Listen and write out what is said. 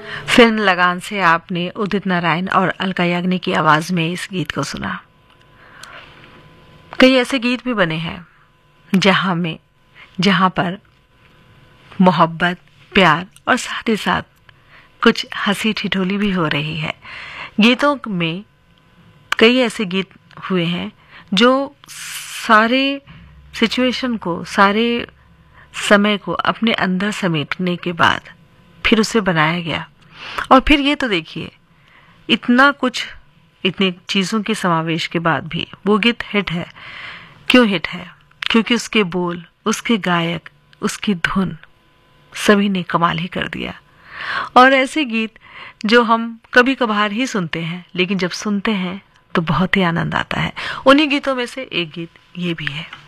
Film लगान से आपने उदित नारायण और अलका याग्निक की आवाज में इस गीत को सुना। कई ऐसे गीत भी बने हैं जहां पर मोहब्बत, प्यार और साथ ही साथ कुछ हंसी ठिठोली भी हो रही है। गीतों में कई ऐसे गीत हुए हैं जो सारे सिचुएशन को, सारे समय को अपने अंदर समेटने के बाद फिर उसे बनाया गया। और फिर ये तो देखिए, इतना कुछ, इतनी चीज़ों के समावेश के बाद भी वो गीत हिट है। क्यों हिट है? क्योंकि उसके बोल, उसके गायक, उसकी धुन, सभी ने कमाल ही कर दिया। और ऐसे गीत जो हम कभी कभार ही सुनते हैं, लेकिन जब सुनते हैं तो बहुत ही आनंद आता है। उन्हीं गीतों में से एक गीत ये भी है।